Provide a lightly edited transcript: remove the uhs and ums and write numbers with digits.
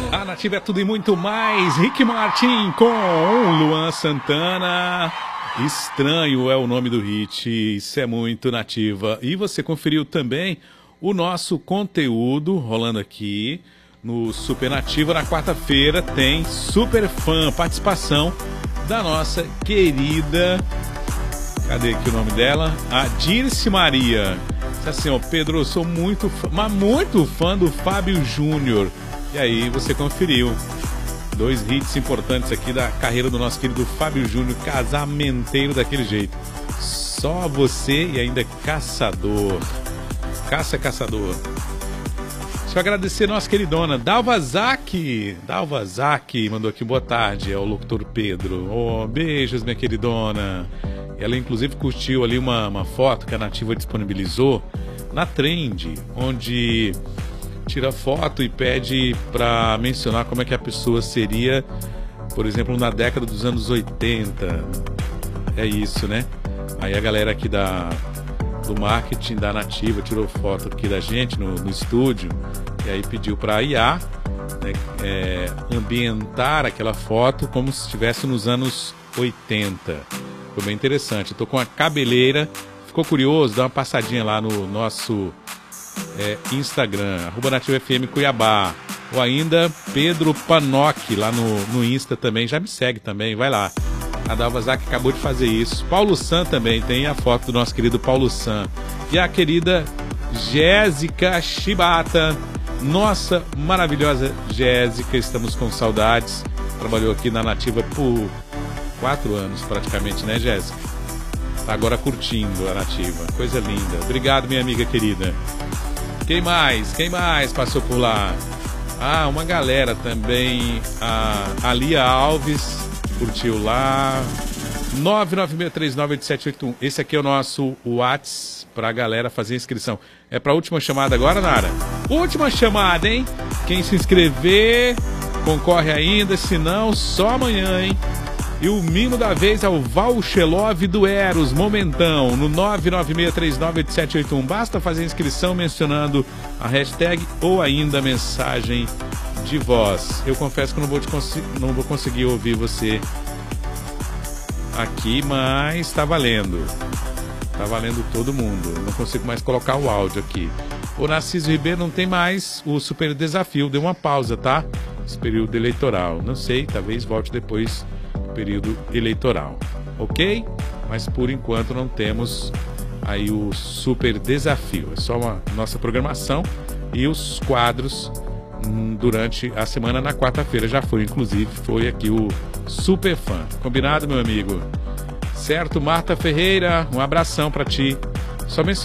A Nativa é tudo e muito mais. Rick Martin com Luan Santana. Estranho é o nome do hit. Isso é muito Nativa. E você conferiu também o nosso conteúdo rolando aqui no Super Nativa. Na quarta-feira tem Super Fã, participação da nossa querida... Cadê aqui o nome dela? A Dirce Maria. Disse assim, ó, Pedro, eu sou muito fã, mas muito fã do Fábio Júnior. E aí você conferiu dois hits importantes aqui da carreira do nosso querido Fábio Júnior, casamenteiro daquele jeito. Só você e ainda caçador. Caçador. Deixa eu agradecer a nossa queridona Dalva Zac. Dalva Zac mandou aqui boa tarde ao locutor Pedro. Oh, beijos, minha queridona. Ela inclusive curtiu ali uma foto que a Nativa disponibilizou na Trend, onde tira foto e pede para mencionar como é que a pessoa seria, por exemplo, na década dos anos 80. É isso, né? Aí a galera aqui do marketing da Nativa tirou foto aqui da gente no estúdio e aí pediu para a IA, né, ambientar aquela foto como se estivesse nos anos 80. Foi bem interessante. Eu tô com a cabeleira. Ficou curioso? Dá uma passadinha lá no nosso Instagram, @NativaFM Cuiabá. Ou ainda Pedro Panoc lá no Insta também. Já me segue também, vai lá. A Dalva Zac acabou de fazer isso. Paulo San também, tem a foto do nosso querido Paulo San. E a querida Jéssica Shibata. Nossa maravilhosa Jéssica, estamos com saudades. Trabalhou aqui na Nativa por 4 anos praticamente, né, Jéssica? Tá agora curtindo a Nativa. Coisa linda. Obrigado, minha amiga querida. Quem mais? Quem mais passou por lá? Ah, uma galera também. A Lia Alves curtiu lá. 996398781. Esse aqui é o nosso WhatsApp pra galera fazer inscrição. É pra última chamada agora, Nara? Última chamada, hein? Quem se inscrever concorre ainda, se não, só amanhã, hein? E o mimo da vez é o Valchelov do Eros, momentão, no 996398781. Basta fazer inscrição mencionando a hashtag ou ainda mensagem de voz. Eu confesso que não vou conseguir ouvir você aqui, mas tá valendo. Tá valendo todo mundo. Não consigo mais colocar o áudio aqui. O Narciso Ribeiro não tem mais o super desafio. Deu uma pausa, tá? Esse período eleitoral. Não sei, talvez volte depois período eleitoral, ok? Mas por enquanto não temos aí o super desafio, é só uma nossa programação e os quadros durante a semana. Na quarta-feira já foi, inclusive, foi aqui o Super Fã. Combinado, meu amigo? Certo, Marta Ferreira, um abração para ti. Só